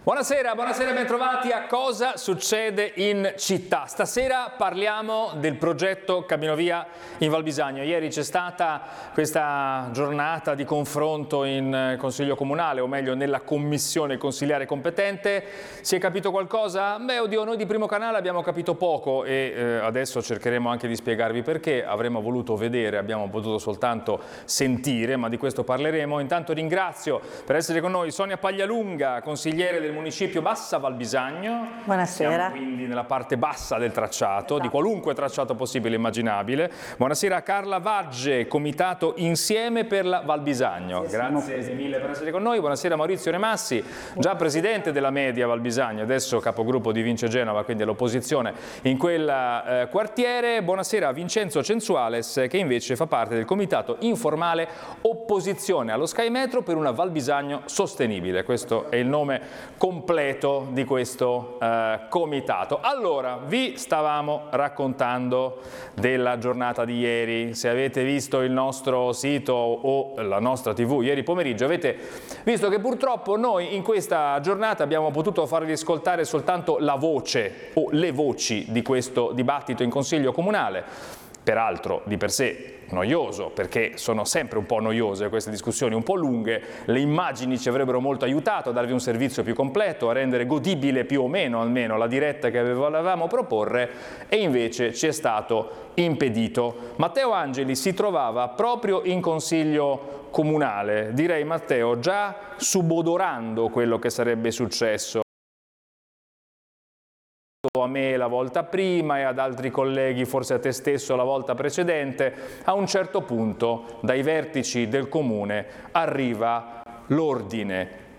Buonasera, buonasera, bentrovati a Cosa succede in città. Stasera parliamo del progetto Cabinovia in Val Bisagno. Ieri c'è stata questa giornata di confronto in Consiglio Comunale, o meglio nella commissione consiliare competente. Si è capito qualcosa? Beh, oddio, noi di Primo Canale abbiamo capito poco e adesso cercheremo anche di spiegarvi perché. Avremmo voluto vedere, abbiamo potuto soltanto sentire, ma di questo parleremo. Intanto ringrazio per essere con noi Sonia Paglialunga, consigliere del municipio Bassa Val Bisagno. Buonasera. Siamo quindi nella parte bassa del tracciato, di qualunque tracciato possibile e immaginabile. Buonasera a Carla Vagge, comitato Insieme per la Val Bisagno. Grazie mille per essere con noi. Buonasera Maurizio Remassi, già presidente della Media Val Bisagno, adesso capogruppo di Vince Genova, quindi all'opposizione in quel quartiere. Buonasera a Vincenzo Censuales, che invece fa parte del comitato informale Opposizione allo Sky Metro per una Val Bisagno sostenibile. Questo è il nome completo di questo comitato. Allora, vi stavamo raccontando della giornata di ieri. Se avete visto il nostro sito o la nostra TV ieri pomeriggio, avete visto che purtroppo noi in questa giornata abbiamo potuto farvi ascoltare soltanto la voce o le voci di questo dibattito in Consiglio Comunale, peraltro di per sé noioso, perché sono sempre un po' noiose queste discussioni, un po' lunghe. Le immagini ci avrebbero molto aiutato a darvi un servizio più completo, a rendere godibile più o meno almeno la diretta che volevamo proporre, e invece ci è stato impedito. Matteo Angeli si trovava proprio in Consiglio Comunale, direi Matteo già subodorando quello che sarebbe successo a me la volta prima e ad altri colleghi, forse a te stesso la volta precedente. A un certo punto dai vertici del comune arriva l'ordine: